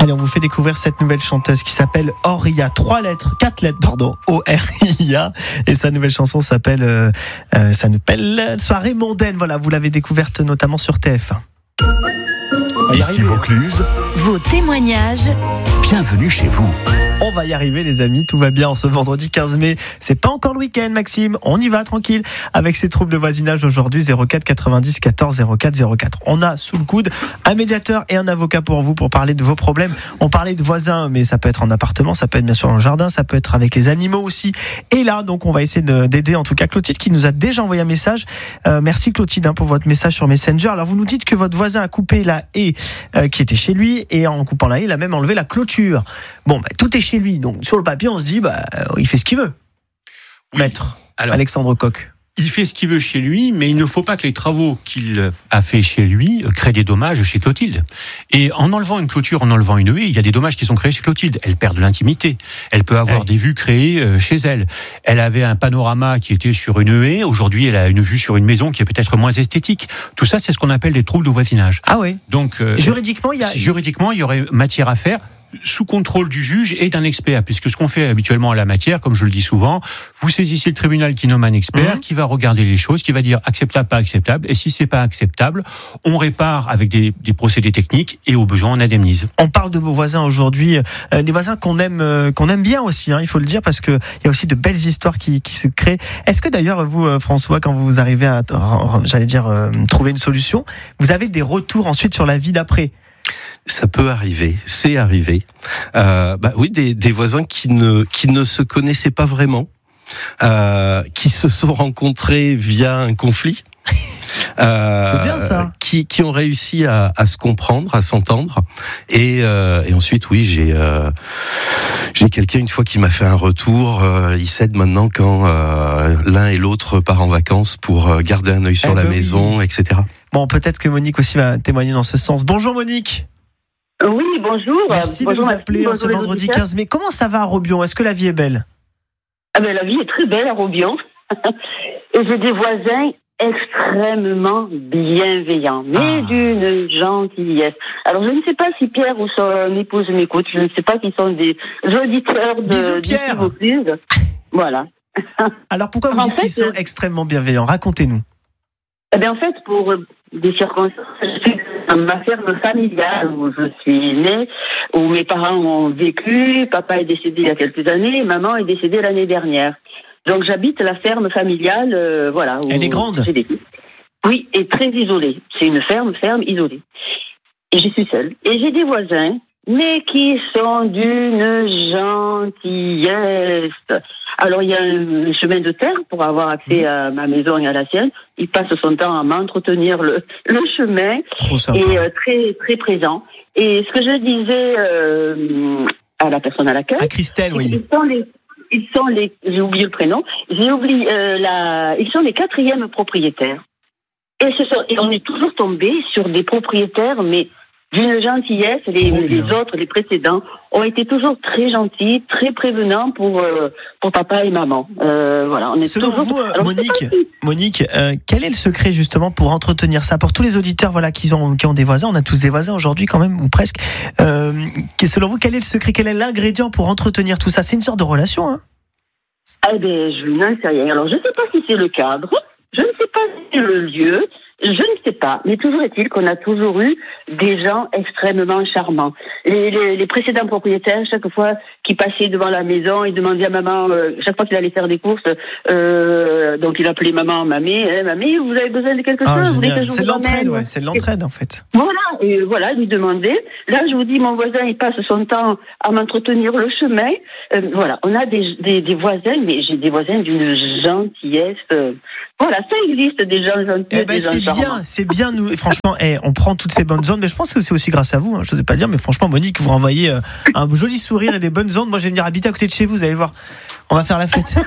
Allez, on vous fait découvrir cette nouvelle chanteuse qui s'appelle Oria. 4 lettres, O-R-I-A. Et sa nouvelle chanson s'appelle Soirée mondaine. Voilà, vous l'avez découverte notamment sur TF1. Ici Vaucluse, vos témoignages. Bienvenue chez vous. On va y arriver les amis, tout va bien ce vendredi 15 mai. C'est pas encore le week-end Maxime, on y va tranquille. Avec ces troubles de voisinage aujourd'hui 04 90 14 04 04. On a sous le coude un médiateur et un avocat pour vous pour parler de vos problèmes. On parlait de voisins, mais ça peut être en appartement, ça peut être bien sûr dans le jardin, ça peut être avec les animaux aussi. Et là donc on va essayer d'aider en tout cas Clotilde qui nous a déjà envoyé un message. Merci Clotilde pour votre message sur Messenger. Alors vous nous dites que votre voisin a coupé la haie qui était chez lui et en coupant la haie il a même enlevé la clôture. Bon tout est chez lui, donc sur le papier on se dit il fait ce qu'il veut. Oui. Maître Alexandre Coq. Il fait ce qu'il veut chez lui, mais il ne faut pas que les travaux qu'il a fait chez lui créent des dommages chez Clotilde. Et en enlevant une clôture, en enlevant une haie, il y a des dommages qui sont créés chez Clotilde. Elle perd de l'intimité. Elle peut avoir des vues créées chez elle. Elle avait un panorama qui était sur une haie. Aujourd'hui, elle a une vue sur une maison qui est peut-être moins esthétique. Tout ça, c'est ce qu'on appelle des troubles de voisinage. Ah ouais. Donc, juridiquement, il y aurait matière à faire. Sous contrôle du juge et d'un expert, puisque ce qu'on fait habituellement à la matière, comme je le dis souvent, vous saisissez le tribunal qui nomme un expert, qui va regarder les choses, qui va dire acceptable, pas acceptable, et si c'est pas acceptable, on répare avec des procédés techniques et au besoin on indemnise. On parle de vos voisins aujourd'hui, des voisins qu'on aime bien aussi, il faut le dire, parce que il y a aussi de belles histoires qui se créent. Est-ce que d'ailleurs vous, François, quand vous arrivez à, trouver une solution, vous avez des retours ensuite sur la vie d'après? Ça peut arriver, c'est arrivé. Oui, des voisins qui ne se connaissaient pas vraiment, qui se sont rencontrés via un conflit. C'est bien ça. Qui ont réussi à se comprendre, à s'entendre. Et ensuite, oui, j'ai quelqu'un une fois qui m'a fait un retour. Il cède maintenant quand l'un et l'autre part en vacances pour garder un œil sur la maison, etc. Bon, peut-être que Monique aussi va témoigner dans ce sens. Bonjour Monique. Oui, bonjour. Merci de nous appeler ce vendredi 15 mai. Comment ça va à Robion? Est-ce que la vie est belle? La vie est très belle à Robion. Et j'ai des voisins extrêmement bienveillants, mais d'une gentillesse. Alors, je ne sais pas si Pierre ou son épouse m'écoutent. Je ne sais pas s'ils sont des auditeurs Bisous, Pierre. Voilà. Alors, pourquoi vous dites qu'ils sont extrêmement bienveillants? Racontez-nous. En fait, pour des circonstances, je suis dans ma ferme familiale où je suis née, où mes parents ont vécu. Papa est décédé il y a quelques années, maman est décédée l'année dernière. Donc j'habite la ferme familiale, voilà. Elle est grande. Oui, et très isolée. C'est une ferme isolée. Et je suis seule. Et j'ai des voisins, mais qui sont d'une gentillesse. Alors, il y a un chemin de terre pour avoir accès à ma maison et à la sienne. Il passe son temps à m'entretenir le chemin. Trop sympa. Et très, très présent. Et ce que je disais à la personne à l'accueil... À Christelle, oui. Ils sont les... J'ai oublié le prénom. Ils sont les 4e propriétaires. Et on est toujours tombé sur des propriétaires, mais... d'une gentillesse, les autres, les précédents, ont été toujours très gentils, très prévenants pour papa et maman. Voilà, on est selon toujours... vous, Alors, Monique, quel est le secret justement pour entretenir ça? Pour tous les auditeurs qui ont des voisins, on a tous des voisins aujourd'hui quand même, ou presque. Selon vous, quel est le secret? Quel est l'ingrédient pour entretenir tout ça? C'est une sorte de relation, hein? Je n'en sais rien. Alors, je ne sais pas si c'est le cadre, je ne sais pas si c'est le lieu, je ne sais pas, mais toujours est-il qu'on a toujours eu des gens extrêmement charmants. Les précédents propriétaires, chaque fois qu'ils passaient devant la maison, ils demandaient à maman, chaque fois qu'il allait faire des courses, donc il appelait maman, mamie, vous avez besoin de quelque chose? Vous voulez que je vous l'entraide, ouais, c'est de l'entraide en fait. Voilà, lui demander. Là, je vous dis, mon voisin, il passe son temps à m'entretenir le chemin. Voilà, on a des voisins, mais j'ai des voisins d'une gentillesse. Voilà, ça existe des gens gentils, des gens charmants. C'est bien, nous. Et franchement, on prend toutes ces bonnes ondes, mais je pense que c'est aussi grâce à vous. Je n'osais pas dire, mais franchement, Monique, vous renvoyez un joli sourire et des bonnes ondes. Moi, je vais venir habiter à côté de chez vous. Vous allez voir, on va faire la fête.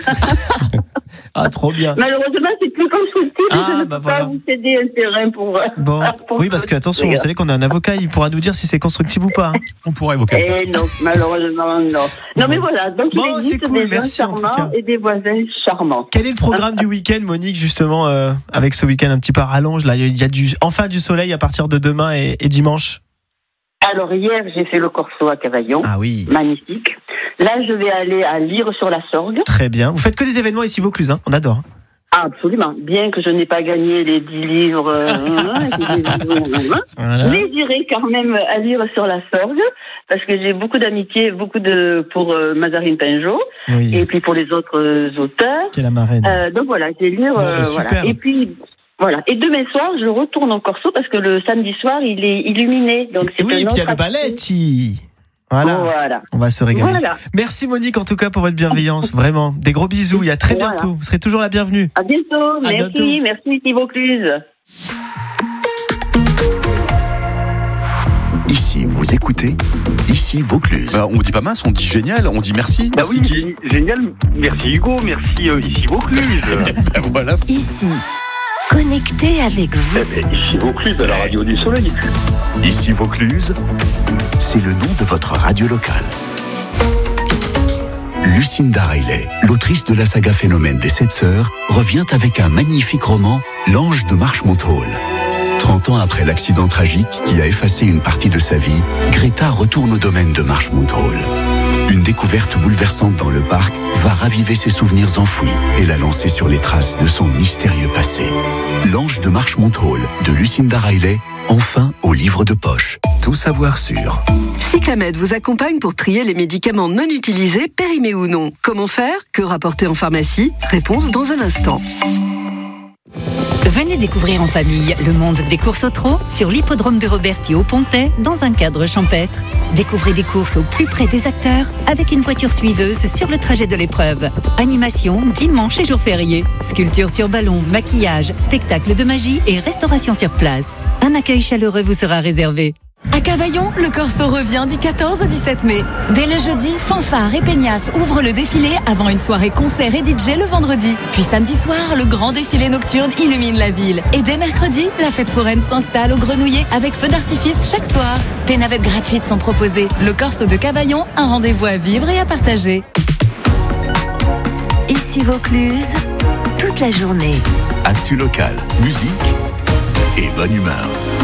Trop bien. Malheureusement, c'est plus constructif. Je ne peux pas vous céder un terrain pour. Oui, parce que attention, vous savez qu'on a un avocat, il pourra nous dire si c'est constructible ou pas. On pourra évoquer. Non, malheureusement, non. Non, mais voilà. Donc, il existe des gens charmants et des voisins charmants. Quel est le programme du week-end, Monique, justement, avec ce week-end un petit peu à rallonge là, il y a enfin du soleil à partir de demain et dimanche? Alors hier, j'ai fait le Corso à Cavaillon. Ah oui. Magnifique. Là, je vais aller à Lyre-sur-la-Sorgue. Très bien. Vous faites que des événements ici Vaucluse, hein, on adore. Ah, absolument. Bien que je n'ai pas gagné les 10 livres, Voilà. mais j'irai quand même à Lyre-sur-la-Sorgue parce que j'ai beaucoup d'amitié, pour Mazarine Pinjot Oui. et puis pour les autres auteurs. Qui est la marraine. Donc voilà, j'ai Lyre. Super. Voilà. Et puis voilà. Et demain soir, je retourne au Corso parce que le samedi soir, il est illuminé. Donc c'est Oui, et puis il y a le Balletti. Voilà. On va se régaler. Voilà. Merci Monique en tout cas pour votre bienveillance, vraiment. Des gros bisous, et à très bientôt. Vous serez toujours la bienvenue. À bientôt. Merci ici Vaucluse. Ici, vous écoutez, ici Vaucluse. On dit pas mince, on dit génial, on dit merci. Bah Merci oui, qui génial. Merci Hugo, merci ici Vaucluse. Ben voilà. Ici, connecté avec vous. Ici Vaucluse à la radio du soleil. Ici Vaucluse, c'est le nom de votre radio locale. Lucinda Riley, l'autrice de la saga Phénomène des 7 sœurs, revient avec un magnifique roman, L'Ange de Marshmont-Hall. 30 ans après l'accident tragique qui a effacé une partie de sa vie, Greta retourne au domaine de Marshmont-Hall. Une découverte bouleversante dans le parc va raviver ses souvenirs enfouis et la lancer sur les traces de son mystérieux passé. L'Ange de Marshmont-Hall de Lucinda Riley, enfin au livre de poche. Tout savoir sur. Cyclamed vous accompagne pour trier les médicaments non utilisés, périmés ou non. Comment faire? Que rapporter en pharmacie? Réponse dans un instant. Venez découvrir en famille le monde des courses au trot sur l'hippodrome de Roberti au Pontet dans un cadre champêtre. Découvrez des courses au plus près des acteurs avec une voiture suiveuse sur le trajet de l'épreuve. Animation dimanche et jours fériés. Sculpture sur ballon, maquillage, spectacle de magie et restauration sur place. Un accueil chaleureux vous sera réservé. À Cavaillon, le Corso revient du 14 au 17 mai. Dès le jeudi, Fanfare et Peignasse ouvrent le défilé avant une soirée concert et DJ le vendredi. Puis samedi soir, le grand défilé nocturne illumine la ville. Et dès mercredi, la fête foraine s'installe au Grenouillet avec feux d'artifice chaque soir. Des navettes gratuites sont proposées. Le Corso de Cavaillon, un rendez-vous à vivre et à partager. Ici Vaucluse, toute la journée. Actu local, musique et bonne humeur.